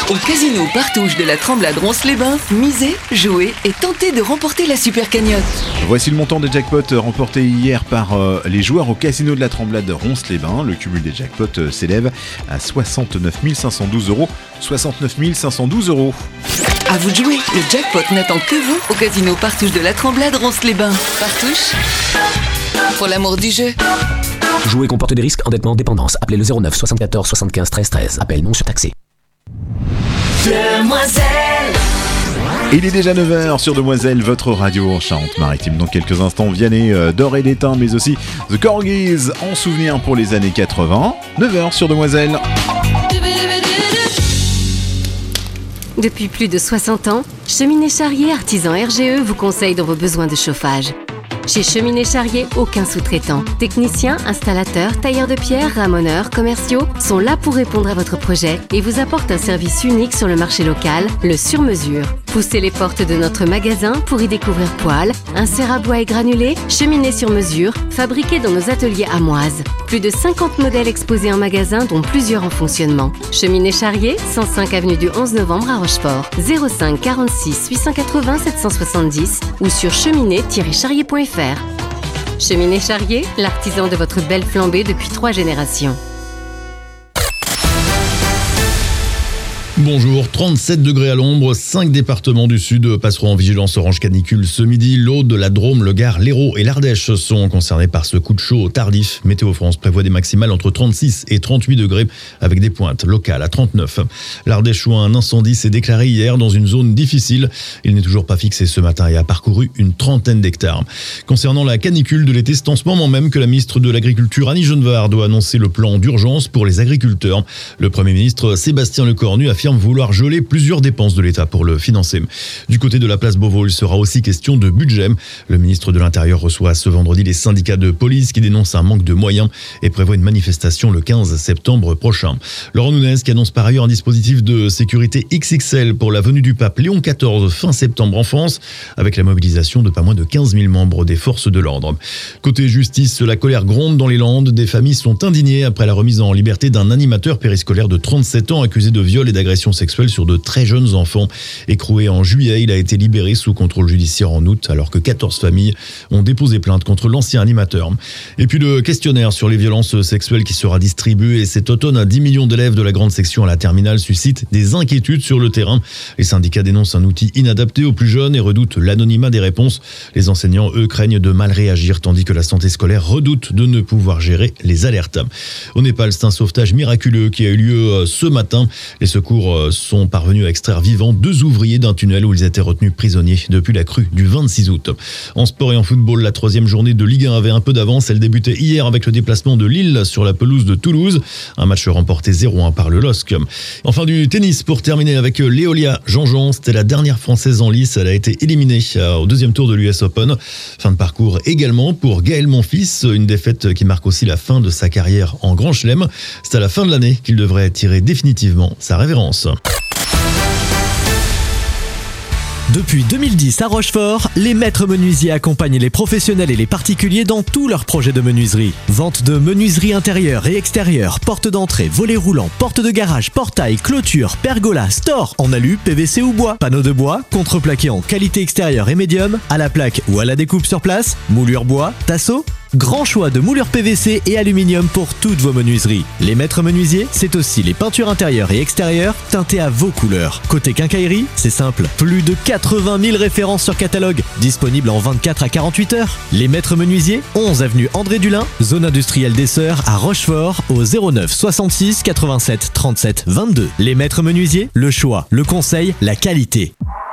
Au casino Partouche de la Tremblade-Ronce-les-Bains, misez, jouez et tentez de remporter la super cagnotte. Voici le montant des jackpots remportés hier par les joueurs au casino de la Tremblade-Ronce-les-Bains. Le cumul des jackpots s'élève à 69 512 €. 69 512 €. À vous de jouer, le jackpot n'attend que vous au casino Partouche de la Tremblade-Ronce-les-Bains. Partouche, pour l'amour du jeu. Jouer comporte des risques, endettement, dépendance. Appelez le 09 74 75 13 13. Appel non surtaxé. Demoiselle. Il est déjà 9h sur Demoiselle, votre radio en Charente-Maritime. Dans quelques instants, Vianney, D'Or et d'Étain, mais aussi The Corgis en souvenir pour les années 80. 9h sur Demoiselle. Depuis plus de 60 ans, Cheminée Charrier Artisan RGE vous conseille dans vos besoins de chauffage. Chez Cheminée Charrier, aucun sous-traitant. Techniciens, installateurs, tailleurs de pierre, ramoneurs, commerciaux sont là pour répondre à votre projet et vous apportent un service unique sur le marché local, le sur-mesure. Poussez les portes de notre magasin pour y découvrir poêles, inserts à bois et granulés, cheminées sur mesure, fabriquées dans nos ateliers amoises. Plus de 50 modèles exposés en magasin, dont plusieurs en fonctionnement. Cheminée Charrier, 105 avenue du 11 novembre à Rochefort. 05 46 880 770 ou sur cheminée-charrier.fr. Cheminée Charrier, l'artisan de votre belle flambée depuis 3 générations. Bonjour, 37 degrés à l'ombre, 5 départements du sud passeront en vigilance orange canicule ce midi. L'Aude, la Drôme, le Gard, l'Hérault et l'Ardèche sont concernés par ce coup de chaud tardif. Météo France prévoit des maximales entre 36 et 38 degrés avec des pointes locales à 39. L'Ardèche où un incendie s'est déclaré hier dans une zone difficile. Il n'est toujours pas fixé ce matin et a parcouru une trentaine d'hectares. Concernant la canicule de l'été, c'est en ce moment même que la ministre de l'Agriculture Annie Genevard doit annoncer le plan d'urgence pour les agriculteurs. Le Premier ministre Sébastien Lecornu affirme vouloir geler plusieurs dépenses de l'État pour le financer. Du côté de la place Beauvau, il sera aussi question de budget. Le ministre de l'Intérieur reçoit ce vendredi les syndicats de police qui dénoncent un manque de moyens et prévoit une manifestation le 15 septembre prochain. Laurent Nunez qui annonce par ailleurs un dispositif de sécurité XXL pour la venue du pape Léon XIV fin septembre en France, avec la mobilisation de pas moins de 15 000 membres des forces de l'ordre. Côté justice, la colère gronde dans les Landes. Des familles sont indignées après la remise en liberté d'un animateur périscolaire de 37 ans accusé de viol et d'agression sexuelle sur de très jeunes enfants. Écroué en juillet, il a été libéré sous contrôle judiciaire en août, alors que 14 familles ont déposé plainte contre l'ancien animateur. Et puis le questionnaire sur les violences sexuelles qui sera distribué cet automne à 10 millions d'élèves de la grande section à la terminale suscite des inquiétudes sur le terrain. Les syndicats dénoncent un outil inadapté aux plus jeunes et redoutent l'anonymat des réponses. Les enseignants, eux, craignent de mal réagir, tandis que la santé scolaire redoute de ne pouvoir gérer les alertes. Au Népal, c'est un sauvetage miraculeux qui a eu lieu ce matin. Les secours sont parvenus à extraire vivants 2 ouvriers d'un tunnel où ils étaient retenus prisonniers depuis la crue du 26 août. En sport et en football, la 3e journée de Ligue 1 avait un peu d'avance. Elle débutait hier avec le déplacement de Lille sur la pelouse de Toulouse. Un match remporté 0-1 par le LOSC. Enfin du tennis pour terminer avec Léolia Jean-Jean. C'était la dernière française en lice. Elle a été éliminée au 2e tour de l'US Open. Fin de parcours également pour Gaël Monfils. Une défaite qui marque aussi la fin de sa carrière en Grand Chelem. C'est à la fin de l'année qu'il devrait tirer définitivement sa révérence. Depuis 2010 à Rochefort, les maîtres menuisiers accompagnent les professionnels et les particuliers dans tous leurs projets de menuiserie. Vente de menuiserie intérieure et extérieure, porte d'entrée, volets roulants, porte de garage, portail, clôture, pergola, store en alu, PVC ou bois, panneaux de bois, contreplaqué en qualité extérieure et médium, à la plaque ou à la découpe sur place, moulure bois, tasseau. Grand choix de moulures PVC et aluminium pour toutes vos menuiseries. Les maîtres menuisiers, c'est aussi les peintures intérieures et extérieures teintées à vos couleurs. Côté quincaillerie, c'est simple, plus de 80 000 références sur catalogue, disponibles en 24 à 48 heures. Les maîtres menuisiers, 11 avenue André Dulin, zone industrielle des Sœurs à Rochefort, au 09 66 87 37 22. Les maîtres menuisiers, le choix, le conseil, la qualité.